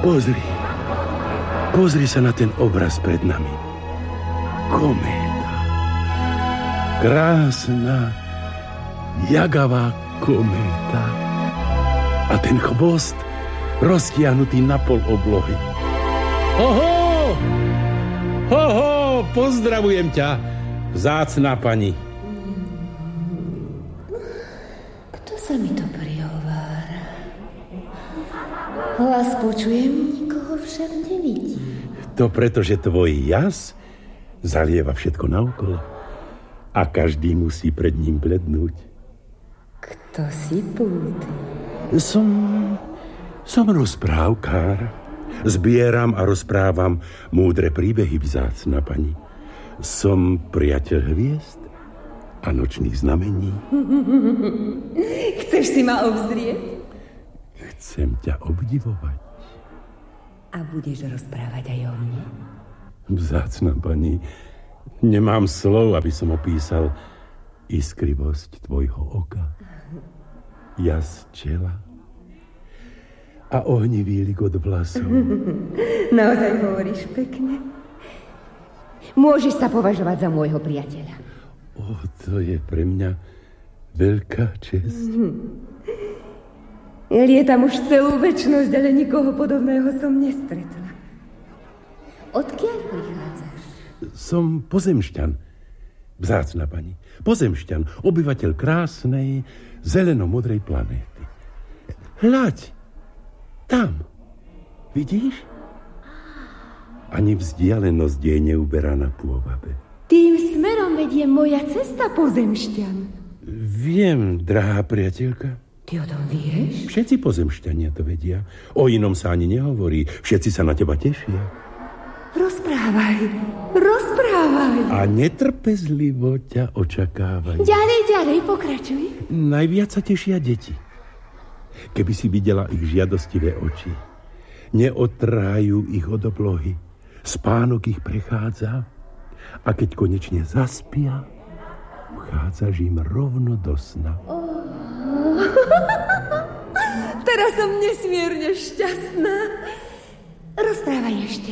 Pozri sa na ten obraz pred nami. Kométa. Krásna, jagavá kométa. A ten chvost roztiahnutý na pol oblohy. Hoho! Hoho! Pozdravujem ťa, vzácna pani. Kto sa mi to prihovára? Hlas počujem, nikoho však nevidím. To preto, že tvoj jas zalieva všetko naokolo a každý musí pred ním blednúť. Kto si pútnik? Som rozprávkár. Zbieram a rozprávam múdre príbehy, vzácna pani. Som priateľ hviezd a nočných znamení. Chceš si ma obzrieť? Chcem ťa obdivovať. A budeš rozprávať aj o mne? Vzácna pani, nemám slov, aby som opísal iskrivosť tvojho oka. Jas čela a ohnivý ligot vlasov. Naozaj hovoríš pekne. Môžeš sa považovať za môjho priateľa. To je pre mňa veľká česť. Ja lietam už celú večnosť, ale nikoho podobného som nestretla. Odkiaľ prichádzaš? Som pozemšťan, vzácna pani. Pozemšťan, obyvateľ krásnej, zeleno-modrej planéty. Hľaď, tam, vidíš? Ani vzdialenosť jej neuberá na pôvabe. Tým smerom vedie moja cesta, pozemšťan. Viem, drahá priateľka. Ty o tom vieš? Všetci pozemšťania to vedia. O inom sa ani nehovorí. Všetci sa na teba tešia. Rozprávaj. A netrpezlivo ťa očakávajú. Ďalej, pokračuj. Najviac sa tešia deti. Keby si videla ich žiadostivé oči. Neodtrájajú ich od oblohy. Spánok ich prechádza. A keď konečne zaspia, vchádzaš im rovno do sna. Teraz som nesmierne šťastná. Rozprávaj ešte.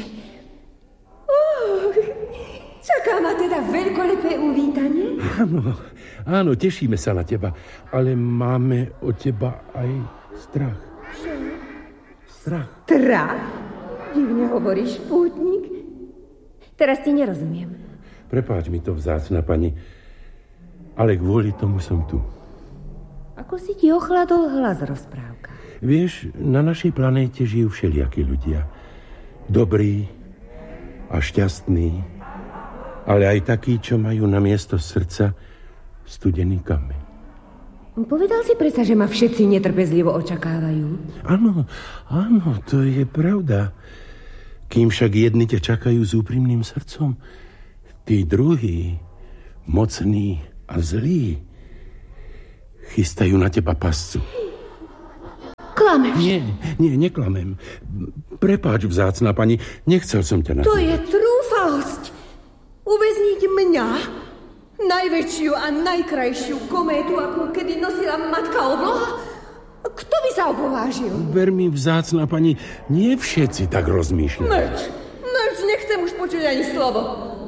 Čaká ma teda veľkolepé uvítanie? Áno, tešíme sa na teba, ale máme od teba aj strach. Strach? Divne hovoríš, pútnik. Teraz ti nerozumiem. Prepáč mi to, vzácna pani, ale kvôli tomu som tu. Ako si ti ochladol hlas, rozprávka? Vieš, na našej planéte žijú všelijakí ľudia. Dobrí a šťastní, ale aj takí, čo majú na miesto srdca studený kameň. Povedal si predsa, že ma všetci netrpezlivo očakávajú. Áno, to je pravda. Kým však jedni ťa čakajú s úprimným srdcom, tí druhí, mocní a zlí, chystajú na teba pascu. Klameš? Nie, neklamem. Prepáč, vzácna pani, nechcel som ťa na to. To je trúfalosť. Uväzniť mňa, najväčšiu a najkrajšiu kométu, akú kedy nosila matka obloha? Kto by sa opovážil? Ver mi, vzácna pani, nie všetci tak rozmýšľajú. Mlč, nechcem už počuť ani slovo.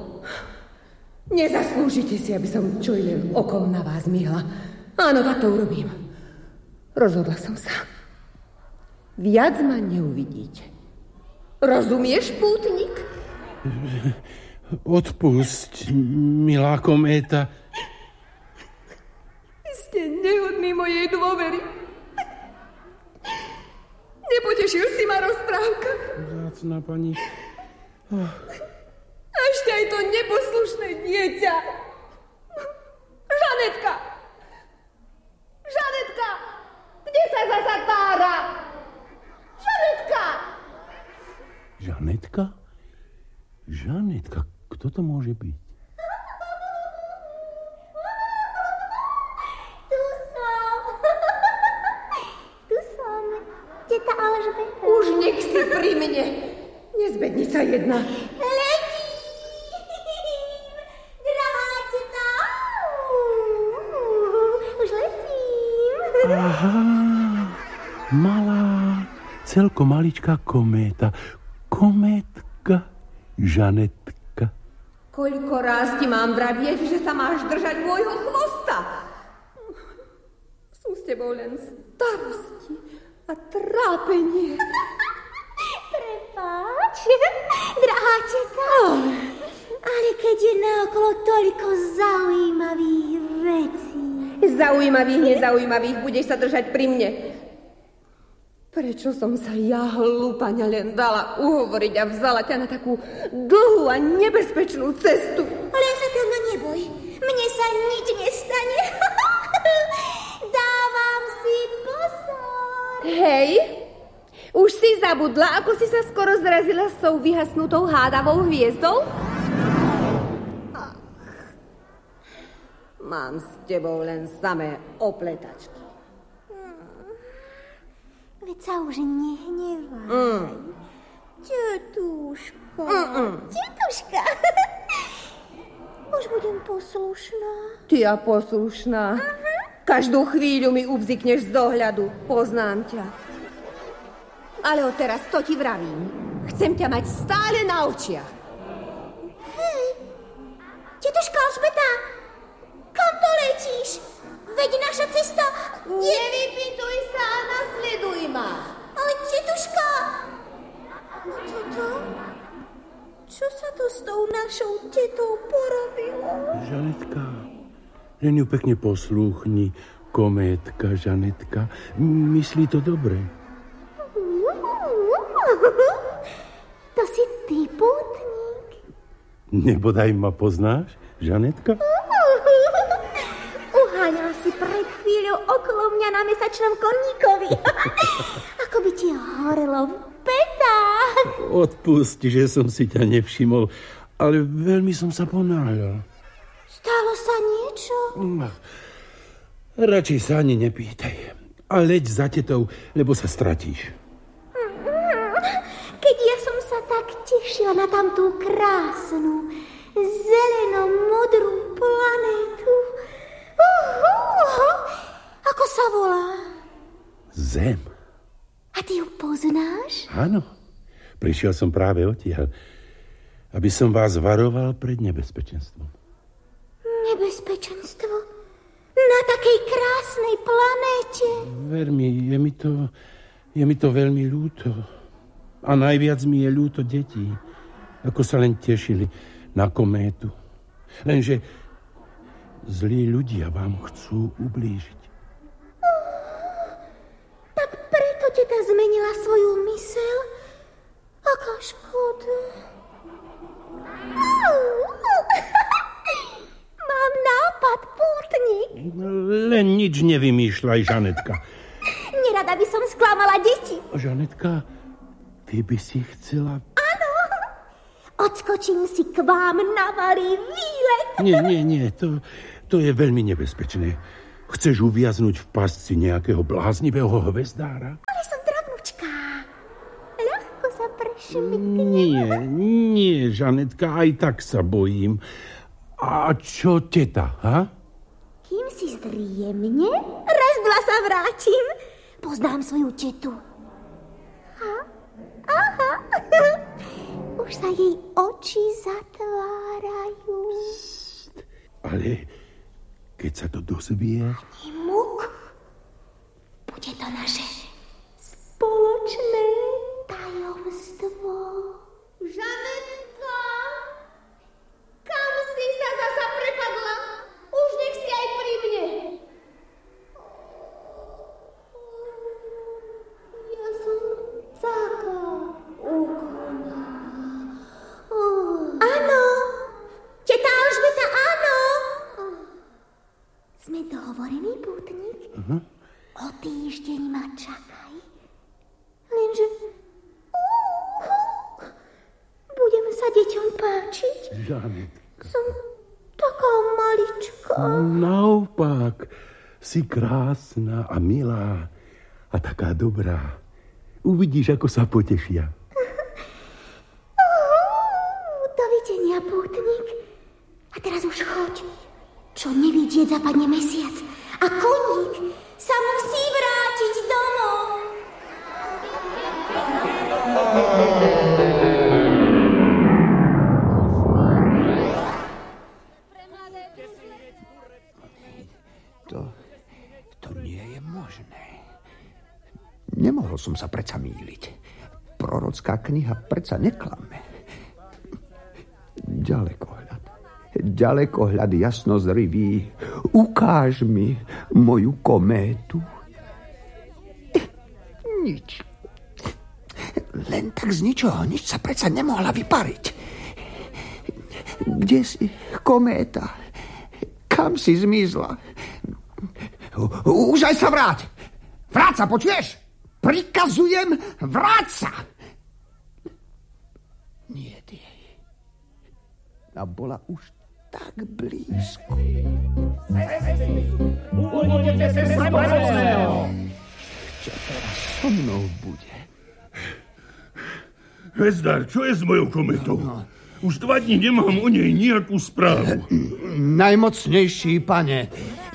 Nezaslúžite si, aby som čujným okom na vás myhla. Áno, tak to urobím. Rozhodla som sa. Viac ma neuvidíte. Rozumieš, pútnik? Odpusť, milá kométa. Ste nehodní mojej dôvery. Nepotešil si ma, rozprávka? Vzácna pani. A ešte aj to neposlušné dieťa. Žanetka! Kde sa zasa tára? Žanetka? Kto to môže byť? Tu som. Teta Alžbeta. Už nech si pri mne. Nezbednica jedna. Letím. Drahá teta. Už letím. Aha, malá, celko maličká kométa. Kométka Žanetka. Koľko ráz ti mám vravieť, že sa máš držať môjho chvosta? Sú s tebou len starosti a trápenie. Prepáč, drahá teta. Ale keď je naokolo toľko zaujímavých vecí. Zaujímavých, nezaujímavých, budeš sa držať pri mne. Prečo som sa ja, hlúpaňa, len dala uhovoriť a vzala ťa na takú dlhú a nebezpečnú cestu? Ale sa toho neboj, mne sa nič nestane. Dávam si pozor. Hej, už si zabudla, ako si sa skoro zrazila s tou vyhasnutou hádavou hviezdou? Mám s tebou len samé opletačky. Veď sa už nehnevaj. Tetuška. Tetuška. Už budem poslušná. Ty a poslušná. Každú chvíľu mi ubzikneš z dohľadu. Poznám ťa. Ale odteraz to ti vravím. Chcem ťa mať stále na očiach. Hej, tetuška Alžbeta, kam to letíš? Veď naša cesta... Nevypýtuj sa a nasleduj ma. Ale tetuška... Toto... Čo sa to s tou našou tetou porobilo? Žanetka, len ju pekne poslúchni. Kométka, Žanetka. Myslí to dobre. To si ty, pútnik. Nebodaj ma poznáš, Žanetka? Uháňal si pred chvíľou okolo mňa na mesačnom koníkovi. Ako by ti horelo v petách. Odpusti, že som si ťa nevšimol, ale veľmi som sa ponáhľal. Stalo sa niečo? Radšej sa ani nepýtaj. A leď za tetou, lebo sa stratíš. Keď ja som sa tak tešila na tamtú krásnu, zeleno-modrú planétu. Ako sa volá? Zem. A ty ju poznáš? Áno. Prišiel som práve odtiaľ, aby som vás varoval pred nebezpečenstvom. Nebezpečenstvo? Na takej krásnej planéte? Ver mi, je mi to veľmi ľúto. A najviac mi je ľúto detí, ako sa len tešili na kométu. Lenže zlí ľudia vám chcú ublížiť. Tak preto teta zmenila svoju myseľ? Aká škoda. Mám nápad, pútnik. Len nič nevymýšľaj, Žanetka. Nerada by som sklamala deti. Žanetka, ty by si chcela... Áno. Odskočím si k vám na malý výlet. Nie, to je veľmi nebezpečné. Chceš uviaznuť v pasci nejakého bláznivého hvezdára? Ale som drobnučká. Ľahko sa prešmyknem. Nie, Žanetka, aj tak sa bojím. A čo teta, ha? Kým si zdriemne, raz, dva sa vrátim. Poznám svoju tetu. Aha. Už sa jej oči zatvárajú. Ale keď sa to dozvie... Muk, bude to naše spoločné tajomstvo. Žanetka, kam si sa zasa prepadla? Už nech si aj pri mne. Ja som taká úkonná. Áno, teta Alžbeta, áno. Sme dohovorení, pútnik? O týždeň ma čakaj. Lenže... budem sa deťom páčiť. Žanetka. Som taká maličká. Naopak, si krásna a milá a taká dobrá. Uvidíš, ako sa potešia. Dovidenia, pútnik. A teraz už choď. Čo nevidieť, zapadne mesiac. A koník sa musí vrátiť domov. Nemohol som sa predsa mýliť. Prorocká kniha predsa neklame. Ďalekohľad jasnozrivý, ukáž mi moju kométu. Nič. Len tak z ničoho nič sa predsa nemohla vypariť. Kde si, kométa? Kam si zmizla? Už aj sa vráť! Vráť sa, počuješ? Prikazujem, vráť sa! Nie, jej. A bola už tak blízko. Čo teraz so mnou bude? Hvezdár, čo je s mojou kometou? Už 2 dní nemám o nej nejakú správu. Najmocnejší, pane.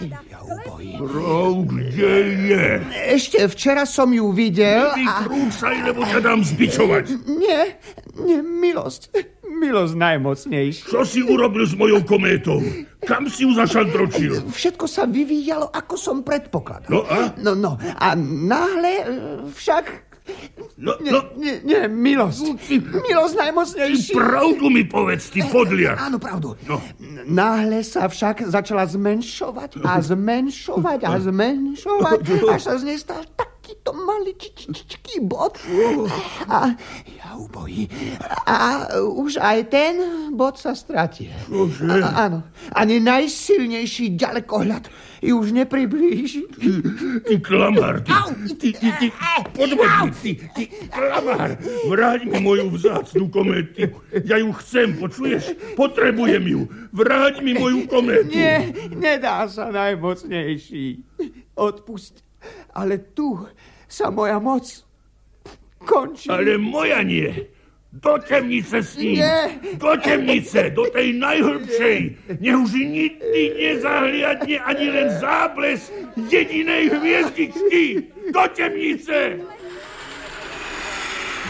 Rov, kde je? Ešte včera som ju videl a... Nevykrúcaj, lebo ťa dám zbičovať. Nie, milosť najmocnejší. Čo si urobil s mojou kométou? Kam si ju zašantročil? Všetko sa vyvíjalo, ako som predpokladal. No a? No, a náhle však... Nie, milosť najmocnejší. Ty pravdu mi povedz, ty podliak. Áno, pravdu. No. Náhle sa však začala zmenšovať, až sa z nej stal takýto maličičký bod. A ja ubojí. A už aj ten bod sa stratil. Áno. Ani najsilnejší ďalekohľad ju už nepriblíži. Ty klamár, ty podvodník, ty klamár. Vráť mi moju vzácnu kométu. Ja ju chcem, počuješ? Potrebujem ju. Vráť mi moju kométu. Nie, nedá sa najmocnejší. Odpusť. Ale tu sa moja moc končí. Ale moja nie. Do temnice s ním. Nie. Do temnice, do tej najhlbšej. Nech už nikdy nezahliadne ani len záblesk jedinej hviezdičky. Do temnice.